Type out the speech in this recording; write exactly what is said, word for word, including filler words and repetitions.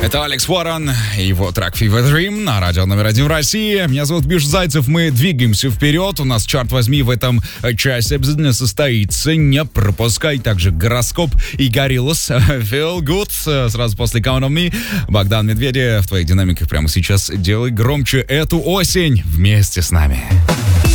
Это Алекс Уоррен и его трек Fever Dream на радио номер один в России. Меня зовут Миша Зайцев, мы двигаемся вперед. У нас, черт возьми, в этом часе обязательно состоится. Не пропускай также гороскоп и Gorillaz Feel Good. Сразу после Count on Me. Богдан Медведев в твоих динамиках прямо сейчас. Делай громче эту осень вместе с нами.